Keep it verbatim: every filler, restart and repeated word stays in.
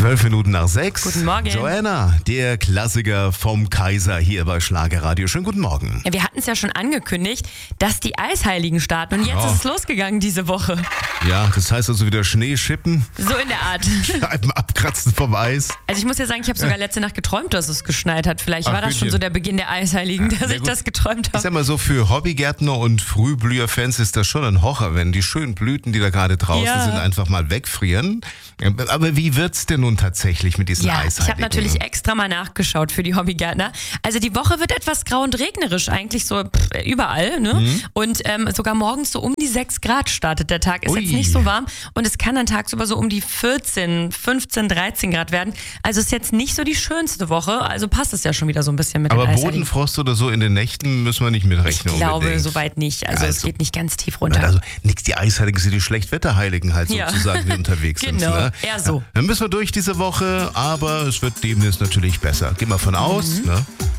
Zwölf Minuten nach sechs. Guten Morgen. Joanna, der Klassiker vom Kaiser hier bei Schlagerradio. Schönen guten Morgen. Ja, wir hatten es ja schon angekündigt, dass die Eisheiligen starten. Und jetzt Ja. ist es losgegangen diese Woche. Ja, das heißt also wieder Schnee schippen, So in der Art. Scheiben abkratzen vom Eis. Also ich muss ja sagen, ich habe sogar letzte Nacht geträumt, dass es geschneit hat. Vielleicht Ach, war das schon Gütchen. so der Beginn der Eisheiligen, dass sehr ich gut. das geträumt Ich habe. sag mal so, für Hobbygärtner und Frühblüherfans ist das schon ein Horror, wenn die schönen Blüten, die da gerade draußen Ja. sind, einfach mal wegfrieren. Aber wie wird's denn nun tatsächlich mit diesen Ja, Eisheiligen? ich habe natürlich extra mal nachgeschaut für die Hobbygärtner. Also die Woche wird etwas grau und regnerisch, eigentlich so pff, überall. Ne? Mhm. Und ähm, sogar morgens so um die sechs Grad startet der Tag. Ist Ui. jetzt nicht so warm und es kann dann tagsüber so um die vierzehn, fünfzehn, dreizehn Grad werden. Also ist jetzt nicht so die schönste Woche. Also passt es ja schon wieder so ein bisschen mit Aber den Eisheiligen. Bodenfrost oder so in den Nächten müssen wir nicht mitrechnen. Ich glaube unbedingt. soweit nicht. Also, Also- es geht nicht ganz tief runter. Also nix, die Eisheiligen sind die Schlechtwetterheiligen halt Ja. sozusagen, die unterwegs sind. Genau, Ne? eher so. Ja, dann müssen wir durch diese Woche, aber es wird demnächst natürlich besser. Gehen wir von aus. Ne?